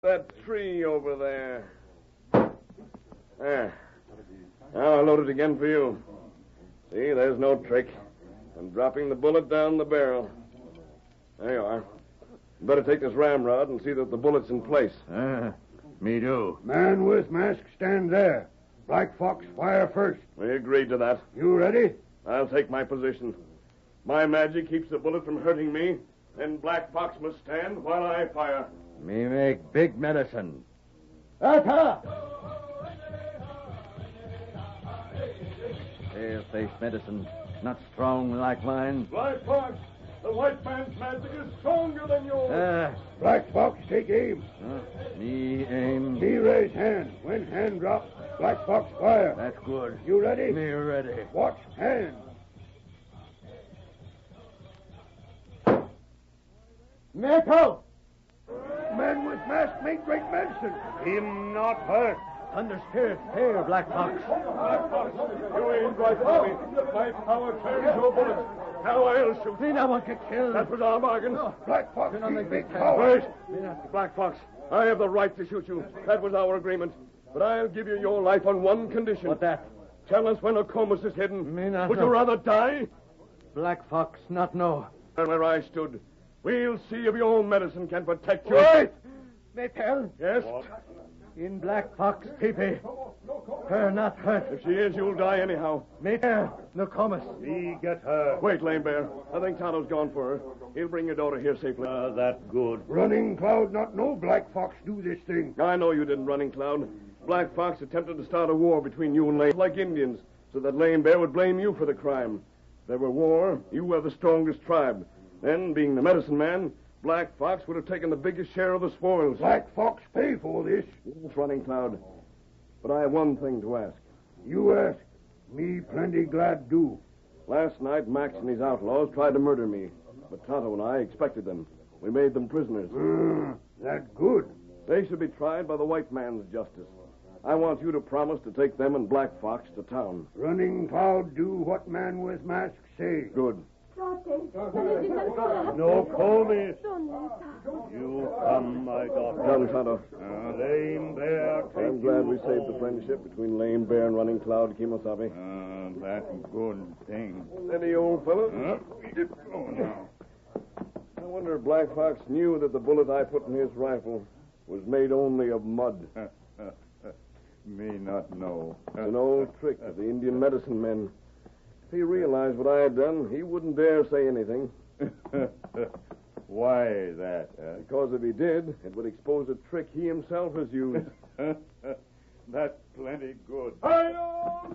That tree over there. There. Now I'll load it again for you. See, there's no trick. I'm dropping the bullet down the barrel. There you are. You better take this ramrod and see that the bullet's in place. Me do. Man with mask, stand there. Black Fox, fire first. We agreed to that. You ready? I'll take my position. My magic keeps the bullet from hurting me. Then Black Fox must stand while I fire. Me make big medicine. Atta! Pale-face medicine, not strong like mine. Black Fox, the white man's magic is stronger than yours. Black Fox, take aim. Me aim. Me raise hand. When hand drop, Black Fox fire. That's good. You ready? Me ready. Watch hand. Metal! Man with mask make great medicine. Him not hurt. Thunder spirit, here, Black Fox. Black Fox, you ain't right for me. My power turns your bullets. Now I'll shoot. Me not want to kill. That was our bargain. Black Fox, not keep make big me power. Wait. Black Fox, I have the right to shoot you. That was our agreement. But I'll give you your life on one condition. What that? Tell us when Nokomis is hidden. Me not Would know. you rather die? Black Fox not know. And where I stood. We'll see if your medicine can protect you. Wait! Me tell. Yes? In Black Fox teepee. Her not hurt. If she is, you'll die anyhow. Me tell. Nokomis. Me get her. Wait, Lame Bear. I think Tonto's gone for her. He'll bring your daughter here safely. That good. Running Cloud not know Black Fox do this thing. I know you didn't, Running Cloud. Black Fox attempted to start a war between you and Lame, like Indians, so that Lame Bear would blame you for the crime. If there were war, you were the strongest tribe. Then, being the medicine man, Black Fox would have taken the biggest share of the spoils. Black Fox pay for this. Yes, Running Cloud. But I have one thing to ask. You ask. Me plenty glad do. Last night, Max and his outlaws tried to murder me, but Tonto and I expected them. We made them prisoners. That good. They should be tried by the white man's justice. I want you to promise to take them and Black Fox to town. Running Cloud do what man with mask say. Good. No Comis. You come, my daughter. Come, Tonto. Lame Bear. I'm glad we saved the friendship between Lame Bear and Running Cloud, Kimosabe. That's good thing. Steady, old fellow. I wonder if Black Fox knew that the bullet I put in his rifle was made only of mud. Me not know. It's an old trick of the Indian medicine men. If he realized what I had done, he wouldn't dare say anything. Why that? Because if he did, it would expose a trick he himself has used. That's plenty good. Hi-yo!